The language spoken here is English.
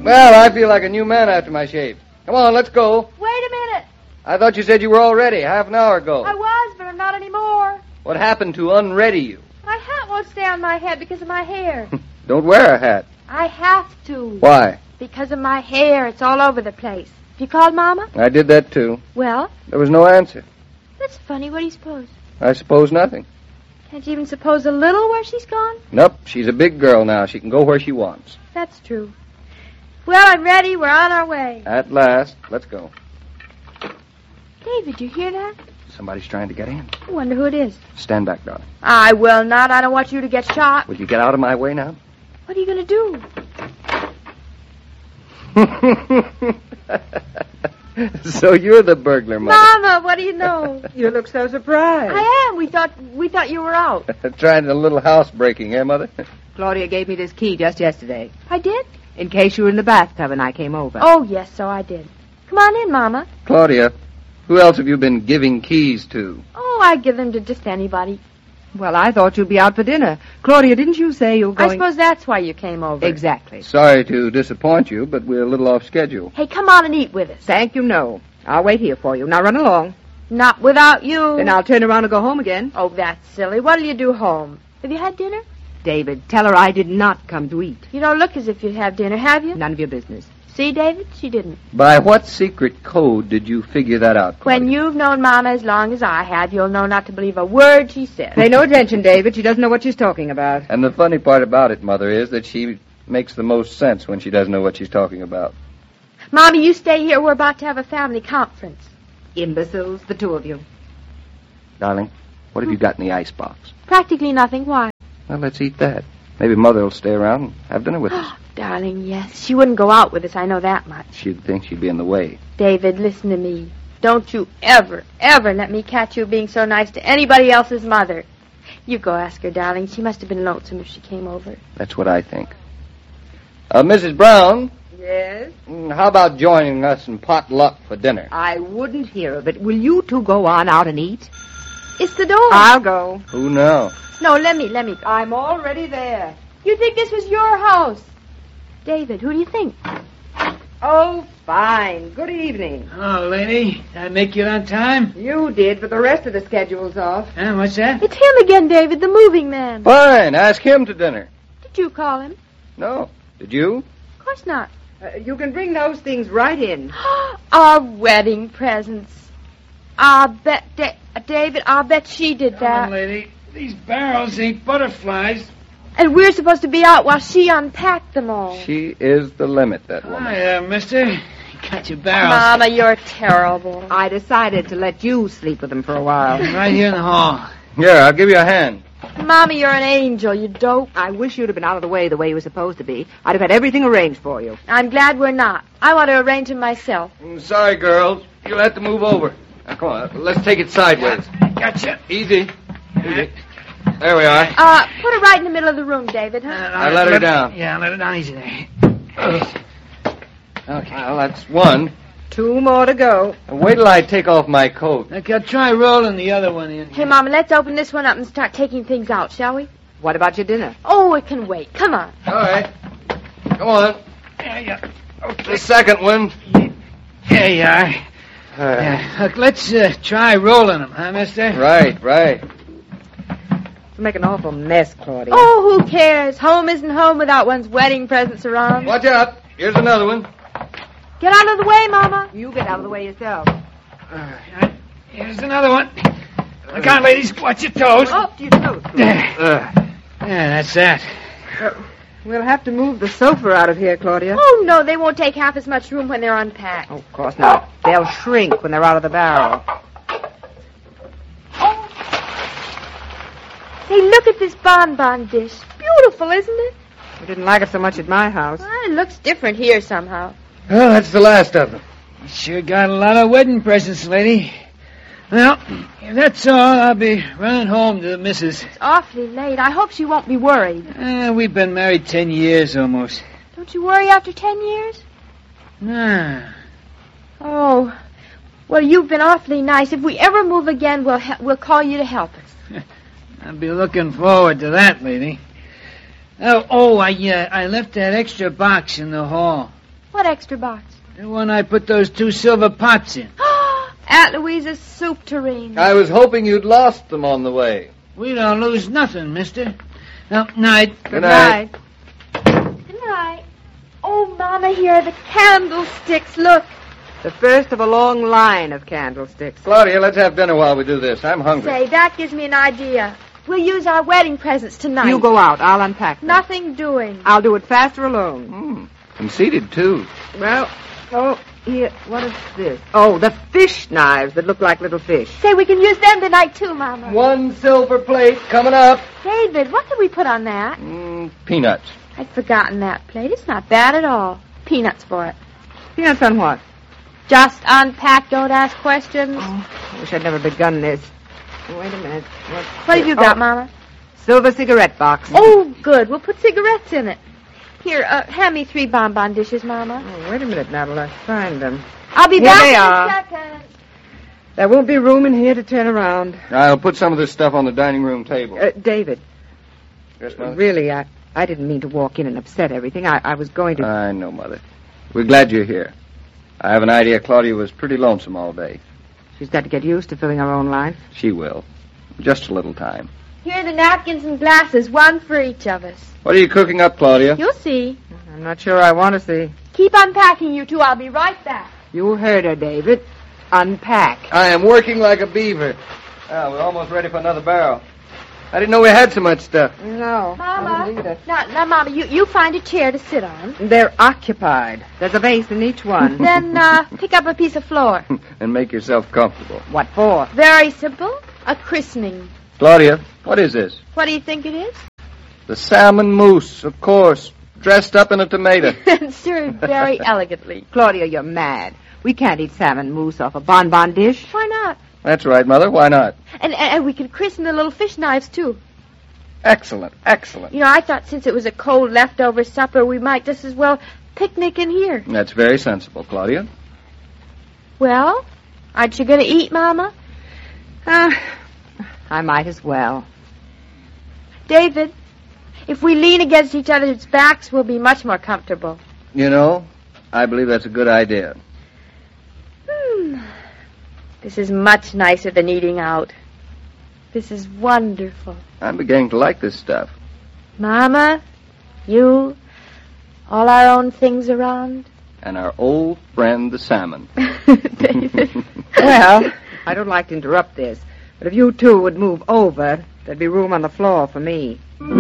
Well, I feel like a new man after my shave. Come on, let's go. Wait a minute. I thought you said you were all ready half an hour ago. I was, but I'm not anymore. What happened to unready you? My hat won't stay on my head because of my hair. Don't wear a hat. I have to. Why? Because of my hair. It's all over the place. You called Mama? I did that, too. Well? There was no answer. That's funny. What do you suppose? I suppose nothing. Can't you even suppose a little where she's gone? Nope, she's a big girl now. She can go where she wants. That's true. Well, I'm ready. We're on our way. At last. Let's go. David, you hear that? Somebody's trying to get in. I wonder who it is. Stand back, darling. I will not. I don't want you to get shot. Will you get out of my way now? What are you going to do? So you're the burglar, Mother. Mama, what do you know? You look so surprised. I am. We thought you were out. Trying a little house breaking, eh, Mother? Claudia gave me this key just yesterday, I did? in case you were in the bathtub and I came over. Oh, yes, so I did. Come on in, Mama. Claudia, who else have you been giving keys to? Oh, I give them to just anybody. Well, I thought you'd be out for dinner. Claudia, didn't you say you were going... I suppose that's why you came over. Exactly. Sorry to disappoint you, but we're a little off schedule. Hey, come on and eat with us. Thank you, no. I'll wait here for you. Now run along. Not without you. Then I'll turn around and go home again. Oh, that's silly. What'll you do home? Have you had dinner? David, tell her I did not come to eat. You don't look as if you'd have dinner, have you? None of your business. See, David? She didn't. By what secret code did you figure that out, Claudia? When you've known Mama as long as I have, you'll know not to believe a word she says. Pay no attention, David. She doesn't know what she's talking about. And the funny part about it, Mother, is that she makes the most sense when she doesn't know what she's talking about. Mommy, you stay here. We're about to have a family conference. Imbeciles, the two of you. Darling, what have you got in the icebox? Practically nothing. Why? Well, let's eat that. Maybe Mother will stay around and have dinner with us. Darling, yes. She wouldn't go out with us. I know that much. She'd think she'd be in the way. David, listen to me. Don't you ever, ever let me catch you being so nice to anybody else's mother. You go ask her, darling. She must have been lonesome if she came over. That's what I think. Mrs. Brown, Yes? how about joining us in potluck for dinner? I wouldn't hear of it. Will you two go on out and eat? It's the door. I'll go. Who now? No, let me go. I'm already there. You think this was your house? David, who do you think? Oh, fine. Good evening. Oh, lady, did I make you on time? You did, but the rest of the schedule's off. What's that? It's him again, David, the moving man. Fine, ask him to dinner. Did you call him? No. Did you? Of course not. You can bring those things right in. Our wedding presents. I'll bet, David, I'll bet she did Come that. on, lady. These barrels ain't butterflies. And we're supposed to be out while she unpacked them all. She is the limit, that woman. Hiya, mister. You got your barrels. Mama, you're terrible. I decided to let you sleep with them for a while. Right here in the hall. Here, I'll give you a hand. Mama, you're an angel, you dope. I wish you'd have been out of the way you were supposed to be. I'd have had everything arranged for you. I'm glad we're not. I want to arrange them myself. Sorry, girls. You'll have to move over. Now, come on, let's take it sideways. Gotcha. Easy. Easy. There we are. Put her right in the middle of the room, David, huh? I let her down. Yeah, let her down easy there. Okay. Well, that's one. 2 more to go. Wait till I take off my coat. Look, I'll try rolling the other one in. Hey, Mama, let's open this one up and start taking things out, shall we? What about your dinner? Oh, it can wait. Come on. All right. Come on. Yeah. The second one. There you are. Yeah. Look, let's try rolling them, huh, mister? Right. You make an awful mess, Claudia. Oh, who cares? Home isn't home without one's wedding presents around. Watch out. Here's another one. Get out of the way, Mama. You get out of the way yourself. Here's another one. Look out, ladies. Watch your toes. Oh, you toast. Yeah, that's that. We'll have to move the sofa out of here, Claudia. Oh, no, they won't take half as much room when they're unpacked. Oh, of course not. They'll shrink when they're out of the barrel. Hey, look at this bonbon dish. Beautiful, isn't it? You didn't like it so much at my house. Well, it looks different here somehow. Well, that's the last of them. Sure got a lot of wedding presents, lady. Well, if that's all, I'll be running home to the missus. It's awfully late. I hope she won't be worried. We've been married 10 years almost. Don't you worry after 10 years? Nah. Oh, well, you've been awfully nice. If we ever move again, we'll call you to help us. I'll be looking forward to that, lady. I left that extra box in the hall. What extra box? The one I put those 2 silver pots in. Aunt Louisa's soup tureen. I was hoping you'd lost them on the way. We don't lose nothing, mister. Well, night. Good night. Good night. Oh, Mama, here are the candlesticks. Look. The first of a long line of candlesticks. Claudia, let's have dinner while we do this. I'm hungry. Say, that gives me an idea. We'll use our wedding presents tonight. You go out. I'll unpack them. Nothing doing. I'll do it faster alone. Conceited, too. Well, here, what is this? Oh, the fish knives that look like little fish. Say, we can use them tonight, too, Mama. 1 silver plate coming up. David, what did we put on that? Peanuts. I'd forgotten that plate. It's not bad at all. Peanuts for it. Peanuts on what? Just unpack, don't ask questions. Oh, I wish I'd never begun this. Wait a minute. What have you got, Mama? Silver cigarette box. Oh, good. We'll put cigarettes in it. Here, hand me 3 bonbon dishes, Mama. Oh, wait a minute now till I find them. I'll be Here back they in are. a second. There won't be room in here to turn around. I'll put some of this stuff on the dining room table. David, Yes, Mother? really, I didn't mean to walk in and upset everything. I was going to... I know, Mother. We're glad you're here. I have an idea Claudia was pretty lonesome all day. She's got to get used to filling her own life. She will. Just a little time. Here are the napkins and glasses, 1 for each of us. What are you cooking up, Claudia? You'll see. I'm not sure I want to see. Keep unpacking, you two. I'll be right back. You heard her, David. Unpack. I am working like a beaver. We're almost ready for another barrel. I didn't know we had so much stuff. No. Mama. Now, Mama, you find a chair to sit on. They're occupied. There's a vase in each one. Then pick up a piece of floor. And make yourself comfortable. What for? Very simple. A christening. Claudia, what is this? What do you think it is? The salmon mousse, of course. Dressed up in a tomato. And served very elegantly. Claudia, you're mad. We can't eat salmon mousse off a bonbon dish. Why not? That's right, Mother. Why not? And we could christen the little fish knives, too. Excellent, excellent. You know, I thought since it was a cold leftover supper, we might just as well picnic in here. That's very sensible, Claudia. Well, aren't you going to eat, Mama? I might as well. David, if we lean against each other's backs, we'll be much more comfortable. You know, I believe that's a good idea. This is much nicer than eating out. This is wonderful. I'm beginning to like this stuff. Mama, you, all our own things around. And our old friend, the salmon. David. Well, I don't like to interrupt this, but if you two would move over, there'd be room on the floor for me.